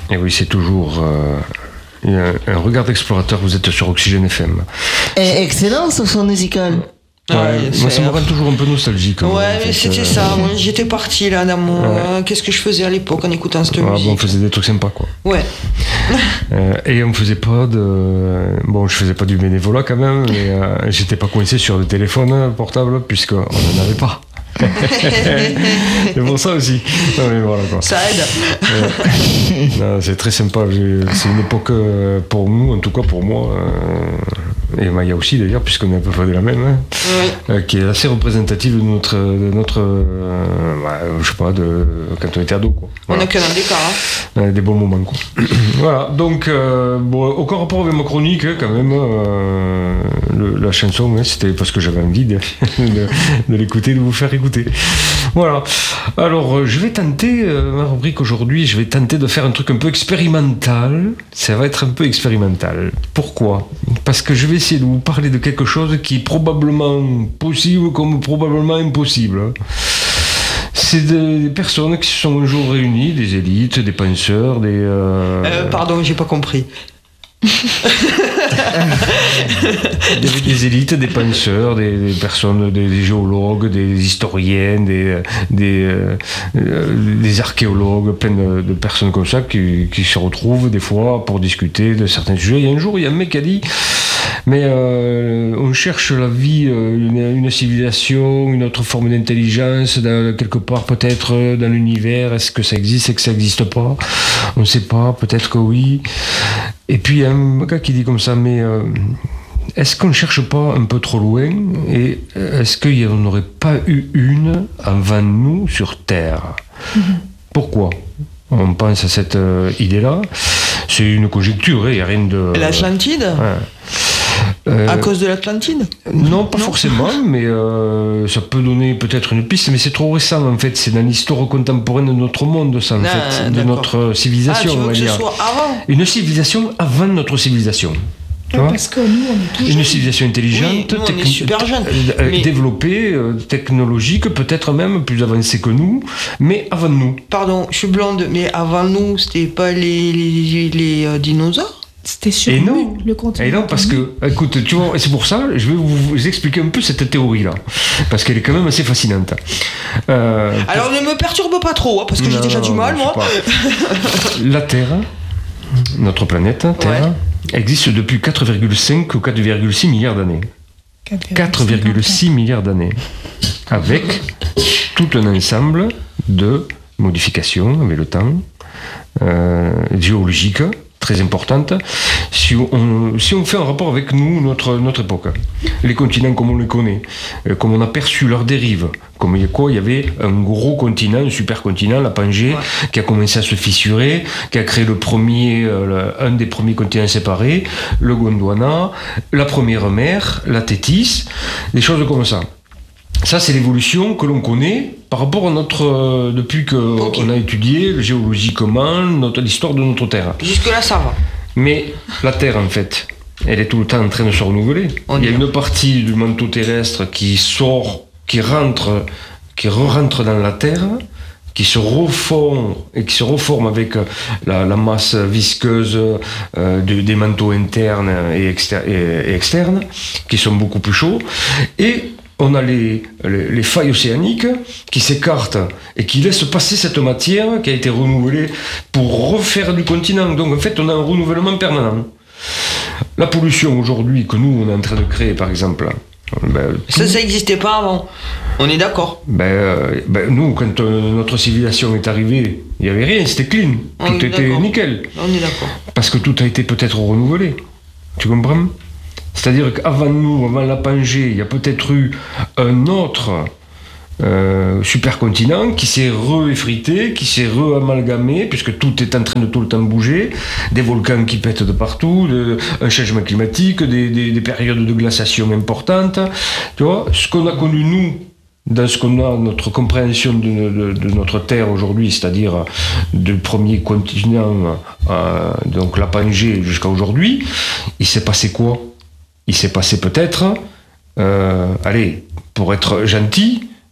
Et oui, c'est toujours un regard d'explorateur, vous êtes sur Oxygène FM. Excellent ce son musical. Moi ça me rend toujours un peu nostalgique. Ouais, mais c'était ça. Moi, j'étais parti là dans mon. Qu'est-ce que je faisais à l'époque en écoutant cette musique? On faisait des trucs sympas, quoi. Ouais. Et on faisait pas de. Bon, je faisais pas du bénévolat quand même, mais j'étais pas coincé sur le téléphone portable puisqu'on n'en avait pas. C'est pour ça aussi. Non, mais voilà, quoi. Ça aide. Non, c'est très sympa. C'est une époque pour nous, en tout cas pour moi. Et Maya aussi d'ailleurs, puisqu'on est à peu près de la même, qui est assez représentative de notre je sais pas, quand on était ado, quoi. Voilà. On a qu'un an d'écart. Des bons moments, quoi. Voilà, donc aucun rapport avec ma chronique, quand même. La chanson, c'était parce que j'avais envie de l'écouter, de vous faire écouter. Voilà. Alors, je vais tenter, ma rubrique aujourd'hui, je vais tenter de faire un truc un peu expérimental. Ça va être un peu expérimental. Pourquoi ? Parce que je vais essayer de vous parler de quelque chose qui est probablement possible comme probablement impossible. C'est des personnes qui se sont un jour réunies, des élites, des penseurs, Pardon, j'ai pas compris. des élites, des penseurs, des personnes, des géologues, des historiens, des archéologues, plein de personnes comme ça qui se retrouvent des fois pour discuter de certains sujets. Et un jour, il y a un mec qui a dit: mais on cherche la vie, une civilisation, une autre forme d'intelligence, quelque part peut-être dans l'univers. Est-ce que ça existe? Est-ce que ça n'existe pas? On ne sait pas, peut-être que oui. Et puis il y a un gars qui dit comme ça: mais est-ce qu'on ne cherche pas un peu trop loin? Et est-ce qu'il n'y en aurait pas eu une avant nous sur Terre? Pourquoi on pense à cette idée-là? C'est une conjecture, il n'y a rien de... L'Atlantide? À cause de l'Atlantide? Non, pas forcément, mais ça peut donner peut-être une piste, mais c'est trop récent en fait. C'est dans l'histoire contemporaine de notre monde, ça, en fait, de notre civilisation. Tu veux que ce soit avant? Une civilisation avant notre civilisation. Parce que nous, on est tout une civilisation intelligente, on est super jeune, développée, technologique, peut-être même plus avancée que nous, mais avant nous. Pardon, je suis blonde, mais avant nous, c'était pas les dinosaures? C'était sur nous, le continent. Et non, parce que, écoute, tu vois, c'est pour ça, je vais vous expliquer un peu cette théorie-là, parce qu'elle est quand même assez fascinante. Alors ne me perturbe pas trop, parce que j'ai déjà du mal, moi. La Terre, notre planète, Terre, existe depuis 4,5 ou 4,6 milliards d'années. 4,6 milliards d'années. Avec tout un ensemble de modifications avec le temps, géologiques, très importante, si on fait un rapport avec nous, notre époque. Les continents comme on les connaît, comme on a perçu leur dérive, comme il y avait un gros continent, un supercontinent, la Pangée, qui a commencé à se fissurer, qui a créé un des premiers continents séparés, le Gondwana, la première mer, la Thétis, des choses comme ça. Ça, c'est l'évolution que l'on connaît par rapport à depuis qu'on a étudié géologiquement l'histoire de notre Terre. Jusque-là, ça va. Mais la Terre, en fait, elle est tout le temps en train de se renouveler. Il y a une partie du manteau terrestre qui re-rentre dans la Terre, qui se reforme avec la masse visqueuse des manteaux internes et externes, qui sont beaucoup plus chauds. Et on a les failles océaniques qui s'écartent et qui laissent passer cette matière qui a été renouvelée pour refaire du continent. Donc en fait, on a un renouvellement permanent. La pollution aujourd'hui que nous, on est en train de créer, par exemple... Ça n'existait pas avant. On est d'accord. Nous, quand notre civilisation est arrivée, il n'y avait rien, c'était clean. Tout était nickel. On est d'accord. Parce que tout a été peut-être renouvelé. Tu comprends ? C'est-à-dire qu'avant nous, avant la Pangée, il y a peut-être eu un autre supercontinent qui s'est re-effrité, qui s'est re-amalgamé, puisque tout est en train de tout le temps bouger, des volcans qui pètent de partout, un changement climatique, des périodes de glaciation importantes. Tu vois, ce qu'on a connu nous, dans ce qu'on a, notre compréhension de notre Terre aujourd'hui, c'est-à-dire du premier continent, donc la Pangée jusqu'à aujourd'hui, il s'est passé quoi ? Il s'est passé peut-être, pour être gentil,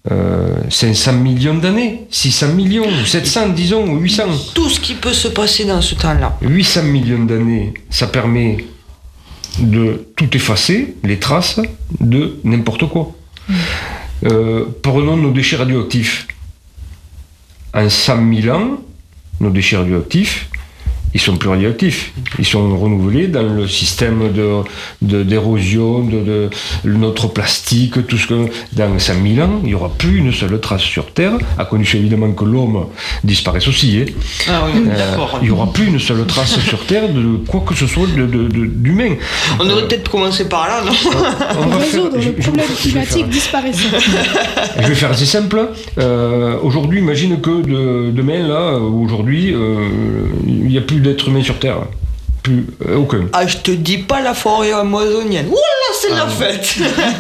500 millions d'années, 600 millions, 700, disons, ou 800. Tout ce qui peut se passer dans ce temps-là. 800 millions d'années, ça permet de tout effacer, les traces de n'importe quoi. Prenons nos déchets radioactifs. En 100 000 ans, nos déchets radioactifs, ils sont plus radioactifs. Ils sont renouvelés dans le système d'érosion, de notre plastique, tout ce que... Dans 100 000 ans, il n'y aura plus une seule trace sur Terre, à condition évidemment que l'homme disparaisse aussi. Hein. Ah oui, d'accord. Il n'y aura plus une seule trace sur Terre de quoi que ce soit d'humain. On aurait peut-être commencé par là, non? On va résoudre le problème climatique disparaissant. Je vais faire assez simple. Aujourd'hui, imagine que demain, là, aujourd'hui, il n'y a plus d'êtres humains sur Terre. Plus aucun. Ah, je te dis pas la forêt amazonienne. Oula, c'est la fête.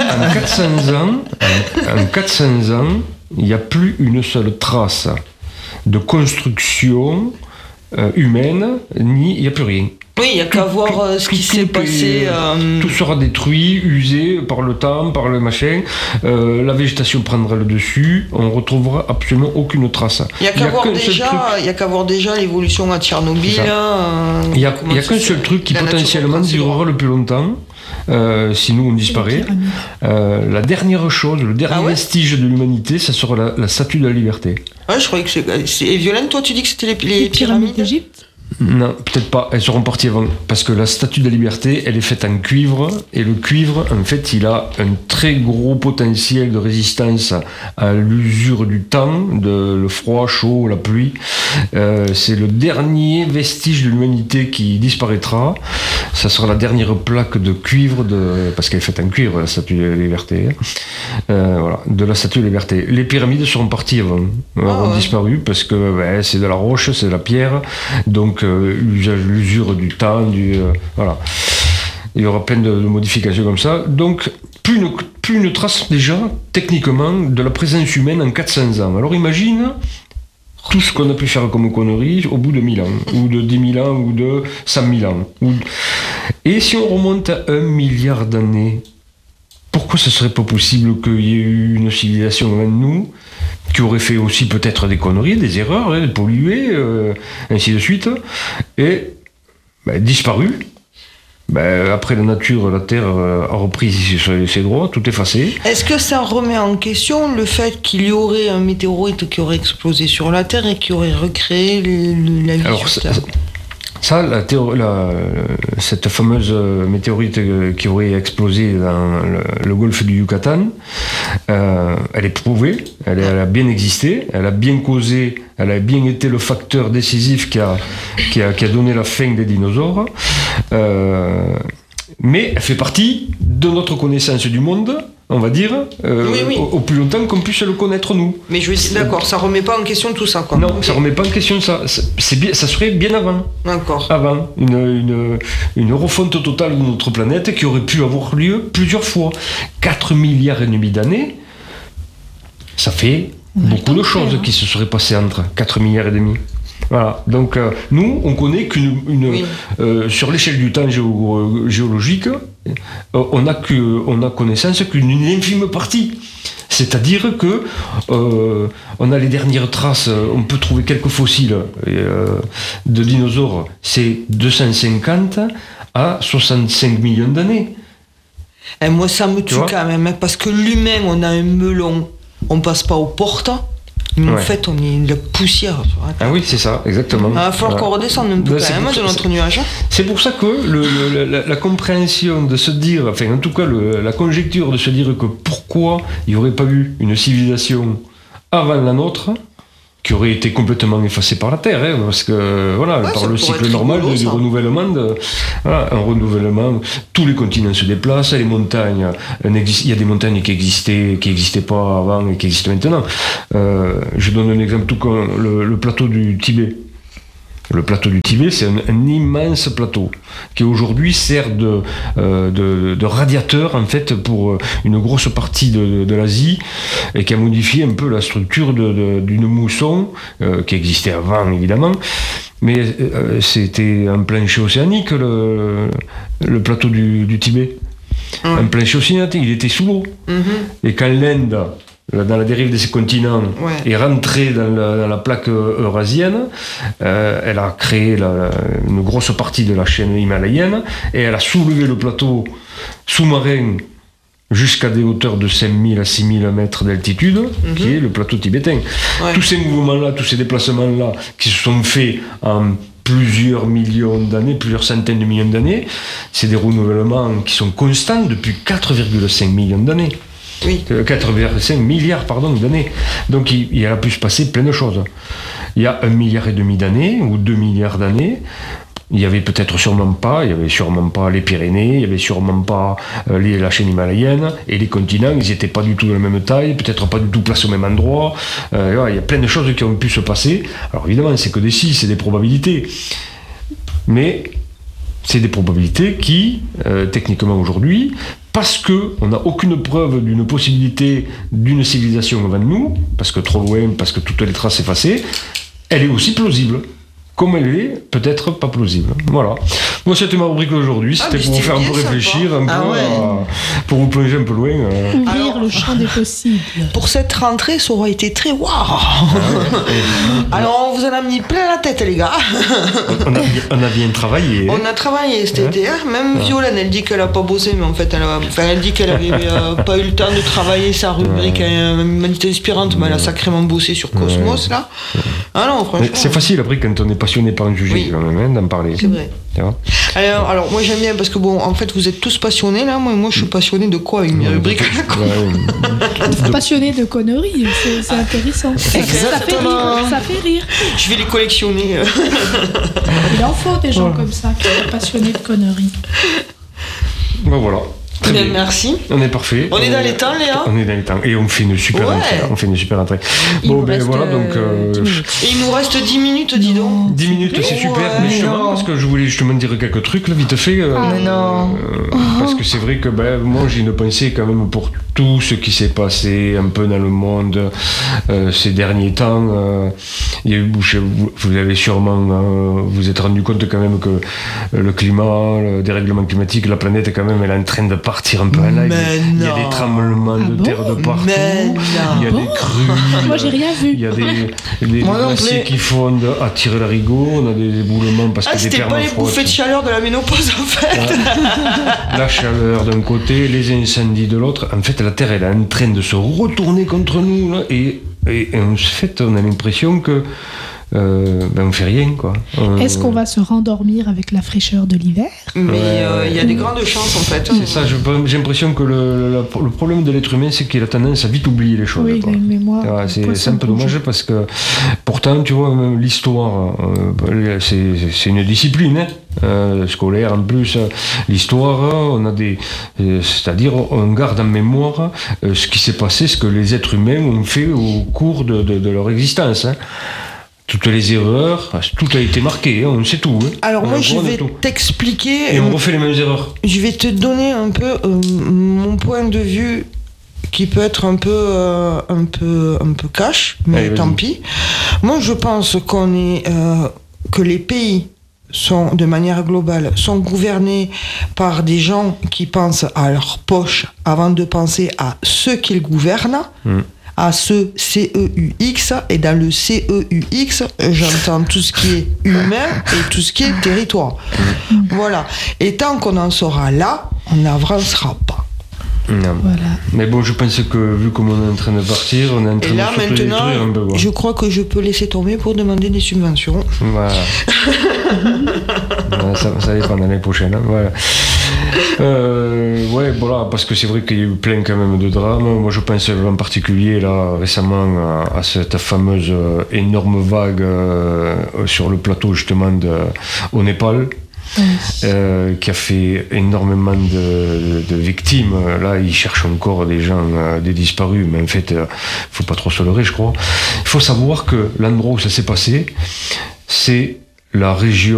En 400 ans, il n'y a plus une seule trace de construction humaine, ni il n'y a plus rien. Oui, il n'y a qu'à voir ce qui s'est passé. Tout sera détruit, usé par le temps, par le machin. La végétation prendra le dessus. On ne retrouvera absolument aucune trace. Il n'y a qu'à voir déjà l'évolution à Tchernobyl. Il n'y a qu'un seul truc qui potentiellement durera le plus longtemps. Si nous on disparaît, la dernière chose, le dernier vestige de l'humanité, ça sera la statue de la liberté. Ouais, je croyais que c'est... Et Violaine, toi tu dis que c'était les pyramides d'Égypte? Non, peut-être pas, elles seront parties avant, parce que la statue de la liberté, elle est faite en cuivre, et le cuivre, en fait, il a un très gros potentiel de résistance à l'usure du temps, le froid, chaud, la pluie. C'est le dernier vestige de l'humanité qui disparaîtra. Ça sera la dernière plaque de cuivre, parce qu'elle est faite en cuivre, la statue de la liberté. Voilà, de la statue de la liberté. Les pyramides seront parties avant, ont disparu, parce que c'est de la roche, c'est de la pierre, donc l'usure du temps, voilà. Il y aura plein de modifications comme ça. Donc, plus une trace déjà, techniquement, de la présence humaine en 400 ans. Alors imagine tout ce qu'on a pu faire comme conneries au bout de 1000 ans, ou de 10 000 ans, ou de 100 000 ans. Et si on remonte à 1 milliard d'années, pourquoi ce serait pas possible qu'il y ait eu une civilisation avant nous qui aurait fait aussi peut-être des conneries, des erreurs, des pollués, ainsi de suite, et disparu. Après la nature, la Terre a repris ses droits, tout effacé. Est-ce que ça remet en question le fait qu'il y aurait un météorite qui aurait explosé sur la Terre et qui aurait recréé la vie sur Terre? Cette fameuse météorite qui aurait explosé dans le golfe du Yucatan, elle est prouvée, elle a bien existé, elle a bien causé, elle a bien été le facteur décisif qui a donné la fin des dinosaures, mais elle fait partie de notre connaissance du monde, on va dire, au plus longtemps qu'on puisse le connaître nous. Mais je suis d'accord, ça remet pas en question tout ça, quoi. Non, ça remet pas en question ça. Ça serait bien avant. D'accord. Avant, une refonte totale de notre planète qui aurait pu avoir lieu plusieurs fois. 4 milliards et demi d'années, ça fait beaucoup de choses qui se seraient passées entre 4 milliards et demi. Voilà, donc nous, on connaît sur l'échelle du temps géologique, on a connaissance qu'une infime partie. C'est-à-dire que on a les dernières traces, on peut trouver quelques fossiles de dinosaures, c'est 250 à 65 millions d'années. Et moi, ça me tue quand même, parce que l'humain, on a un melon, on passe pas aux portes. Mais en fait, on est de la poussière. Ah oui, c'est ça, exactement. Il va falloir qu'on redescende un peu quand même de notre nuage. C'est pour ça que la compréhension de se dire, enfin en tout cas la conjecture de se dire que pourquoi il n'y aurait pas eu une civilisation avant la nôtre, qui aurait été complètement effacée par la Terre, parce que par le cycle normal du renouvellement, un renouvellement, tous les continents se déplacent, les montagnes, il y a des montagnes qui n'existaient pas avant et qui existent maintenant. Je donne un exemple tout comme le plateau du Tibet. Le plateau du Tibet, c'est un immense plateau qui aujourd'hui sert de radiateur en fait pour une grosse partie de l'Asie et qui a modifié un peu la structure d'une mousson qui existait avant évidemment, mais c'était un plancher océanique le plateau du Tibet. Un plancher océanique, il était sous l'eau. Et quand l'Inde dans la dérive de ces continents, est rentrée dans la plaque eurasienne. Elle a créé une grosse partie de la chaîne himalayenne et elle a soulevé le plateau sous-marin jusqu'à des hauteurs de 5000 à 6000 mètres d'altitude, qui est le plateau tibétain. Tous ces mouvements-là, tous ces déplacements-là, qui se sont faits en plusieurs millions d'années, plusieurs centaines de millions d'années, c'est des renouvellements qui sont constants depuis 4,5 millions d'années. 4,5 milliards d'années. Donc il a pu se passer plein de choses. Il y a 1,5 milliard d'années, ou 2 milliards d'années, il y avait sûrement pas les Pyrénées, il y avait sûrement pas la chaîne himalayenne, et les continents, ils n'étaient pas du tout de la même taille, peut-être pas du tout placés au même endroit. Il y a plein de choses qui ont pu se passer. Alors évidemment, c'est que des si, c'est des probabilités. Mais c'est des probabilités qui, techniquement aujourd'hui, parce qu'on n'a aucune preuve d'une possibilité d'une civilisation avant nous, parce que trop loin, parce que toutes les traces effacées, elle est aussi plausible. Comme elle est, peut-être pas plausible. Voilà. Moi, c'était ma rubrique aujourd'hui. C'était pour vous faire un peu réfléchir, pour vous plonger un peu loin. Ouvrir le champ des possibles. Pour cette rentrée, ça aurait été très waouh. Alors, on vous en a mis plein la tête, les gars. On a bien travaillé. On a travaillé cet été. Même Violaine, elle dit qu'elle a pas bossé, mais en fait, elle dit qu'elle avait pas eu le temps de travailler sa rubrique Humanité inspirante, mais elle a sacrément bossé sur Cosmos, là. Ah non, franchement. C'est facile après quand on est passionné par un sujet, quand même, d'en parler. C'est vrai. Alors, moi j'aime bien parce que en fait vous êtes tous passionnés là. Moi je suis passionné de quoi avec mes rubriques. Passionné de conneries, c'est intéressant. Exactement. Ça fait rire. Je vais les collectionner. Il en faut des gens comme ça qui sont passionnés de conneries. Ben voilà. Très bien. Merci. On est parfait. On est dans les temps, Léa. On est dans les temps. Et on fait une super entrée. Bon, ben voilà, donc. Et il nous reste 10 minutes, dis donc. 10 minutes, c'est super. Mais justement, parce que je voulais justement dire quelques trucs, là, vite fait. Parce que c'est vrai que moi, j'ai une pensée quand même pour tout ce qui s'est passé un peu dans le monde ces derniers temps. Il y a eu, vous avez sûrement, vous êtes rendu compte quand même que le climat, le dérèglement climatique, la planète quand même, elle est en train de partir un peu en live. Il y a des tremblements de terre de partout. Il y a des crues. Moi, j'ai rien vu. Il y a des glaciers qui fondent à tirer l'arigot. On a des éboulements parce que des c'était pas les bouffées de chaleur de la ménopause en fait. La chaleur d'un côté, les incendies de l'autre. En fait, la terre elle est en train de se retourner contre nous là, et en fait, on a l'impression que on fait rien, quoi. Est-ce qu'on va se rendormir avec la fraîcheur de l'hiver ? Mais il y a des grandes chances en fait. C'est ça, j'ai l'impression que le problème de l'être humain, c'est qu'il a tendance à vite oublier les choses. Oui, il a une mémoire. C'est un peu dommage parce que pourtant, tu vois, même l'histoire, c'est une discipline scolaire en plus. L'histoire, on a c'est-à-dire on garde en mémoire ce qui s'est passé, ce que les êtres humains ont fait au cours de leur existence. Toutes les erreurs, tout a été marqué, on sait tout. Alors moi je vais t'expliquer... Et on refait les mêmes erreurs. Je vais te donner un peu mon point de vue qui peut être un peu cash, mais allez, tant pis. Moi je pense que les pays sont, de manière globale, sont gouvernés par des gens qui pensent à leur poche avant de penser à ceux qu'ils gouvernent. À ce CEUX, et dans le CEUX, j'entends tout ce qui est humain et tout ce qui est territoire. Voilà. Et tant qu'on en sera là, on n'avancera pas. Non. Voilà. Mais bon, je pense que vu comme on est en train de partir, on est en train de se détruire un peu. Je crois que je peux laisser tomber pour demander des subventions. Voilà. Ça dépend de l'année prochaine. Hein. Voilà. Voilà, parce que c'est vrai qu'il y a eu plein quand même de drames. Moi, je pense en particulier là récemment à cette fameuse énorme vague sur le plateau justement au Népal. Qui a fait énormément de victimes. Là, ils cherchent encore des gens, des disparus, mais en fait, faut pas trop se leurrer, je crois. Il faut savoir que l'endroit où ça s'est passé, c'est la région